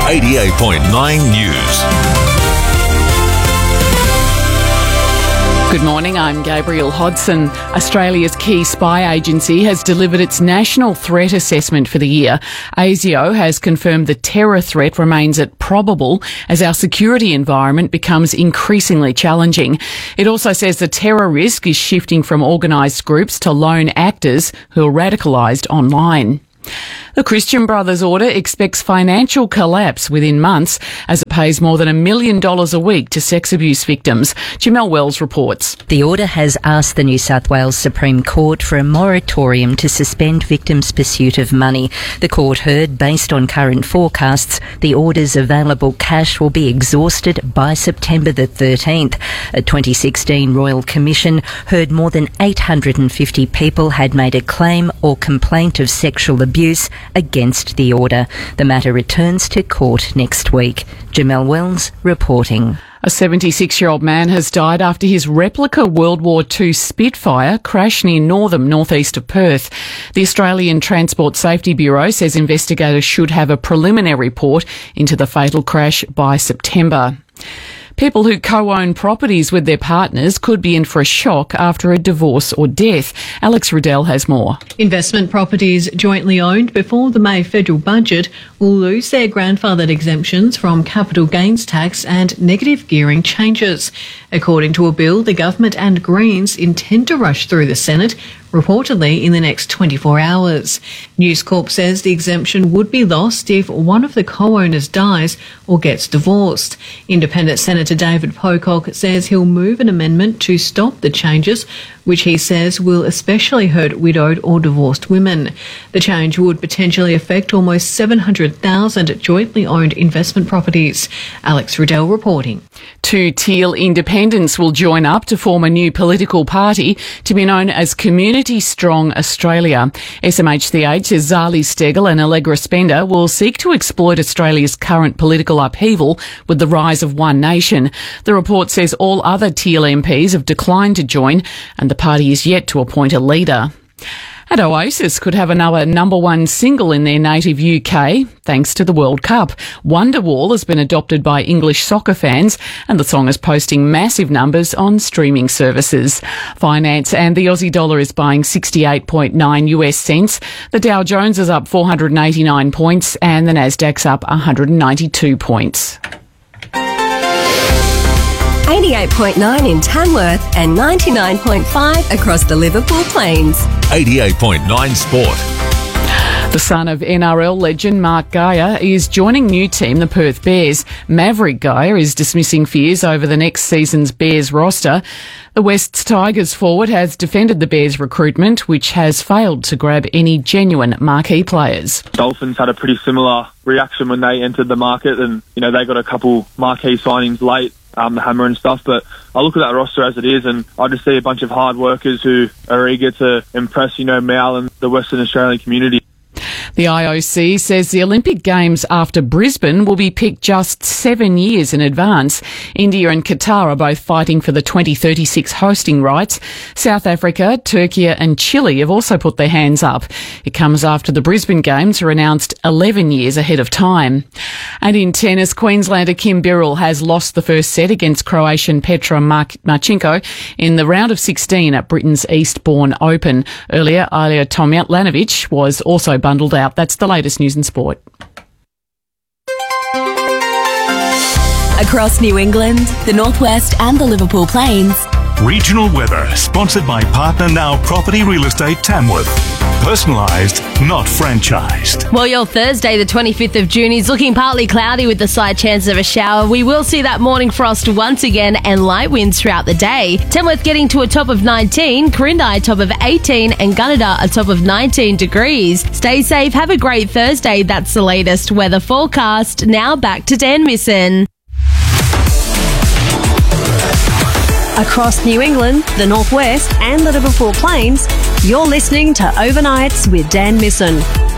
88.9 News. Good morning, I'm Gabrielle Hodson. Australia's key spy agency has delivered its national threat assessment for the year. ASIO has confirmed the terror threat remains at probable as our security environment becomes increasingly challenging. It also says the terror risk is shifting from organised groups to lone actors who are radicalised online. The Christian Brothers Order expects financial collapse within months as it pays more than $1 million a week to sex abuse victims. Jamelle Wells reports. The order has asked the New South Wales Supreme Court for a moratorium to suspend victims' pursuit of money. The court heard, based on current forecasts, the order's available cash will be exhausted by September the 13th. A 2016 Royal Commission heard more than 850 people had made a claim or complaint of sexual abuse against the order. The matter returns to court next week. Jamelle Wells reporting. A 76-year-old man has died after his replica World War II Spitfire crashed near Northam, northeast of Perth. The Australian Transport Safety Bureau says investigators should have a preliminary report into the fatal crash by September. People who co-own properties with their partners could be in for a shock after a divorce or death. Alex Riddell has more. Investment properties jointly owned before the May federal budget will lose their grandfathered exemptions from capital gains tax and negative gearing changes. According to a bill, the government and Greens intend to rush through the Senate, reportedly in the next 24 hours. News Corp says the exemption would be lost if one of the co-owners dies or gets divorced. Independent Senator David Pocock says he'll move an amendment to stop the changes, which he says will especially hurt widowed or divorced women. The change would potentially affect almost 700,000 jointly owned investment properties. Alex Riddell reporting. Two Teal independents will join up to form a new political party to be known as Community Strong Australia. SMHCH's Zali Steggall and Allegra Spender will seek to exploit Australia's current political upheaval with the rise of One Nation. The report says all other Teal MPs have declined to join and the party is yet to appoint a leader. And Oasis could have another number one single in their native UK thanks to the World Cup. Wonderwall has been adopted by English soccer fans and the song is posting massive numbers on streaming services. Finance and the Aussie dollar is buying 68.9 US cents. The Dow Jones is up 489 points and the Nasdaq's up 192 points. 88.9 in Tamworth and 99.5 across the Liverpool Plains. 88.9 Sport. The son of NRL legend Mark Geyer is joining new team, the Perth Bears. Maverick Geyer is dismissing fears over the next season's Bears roster. The West's Tigers forward has defended the Bears recruitment, which has failed to grab any genuine marquee players. Dolphins had a pretty similar reaction when they entered the market and, they got a couple marquee signings late. The Hammer and stuff, but I look at that roster as it is and I just see a bunch of hard workers who are eager to impress, Mal and the Western Australian community. The IOC says the Olympic Games after Brisbane will be picked just 7 years in advance. India and Qatar are both fighting for the 2036 hosting rights. South Africa, Turkey and Chile have also put their hands up. It comes after the Brisbane Games are announced 11 years ahead of time. And in tennis, Queenslander Kim Birrell has lost the first set against Croatian Petra Marchenko in the round of 16 at Britain's Eastbourne Open. Earlier, Ilya Tomljanovic was also bundled out. That's the latest news and sport. Across New England, the Northwest and the Liverpool Plains. Regional weather, sponsored by Partner Now Property Real Estate Tamworth. Personalised, not franchised. Well, your Thursday, the 25th of June, is looking partly cloudy with the slight chance of a shower. We will see that morning frost once again and light winds throughout the day. Tamworth getting to a top of 19, Corindi a top of 18 and Gunnedah a top of 19 degrees. Stay safe, have a great Thursday. That's the latest weather forecast. Now back to Dan Misson. Across New England, the Northwest and the Liverpool Plains, you're listening to Overnights with Dan Misson.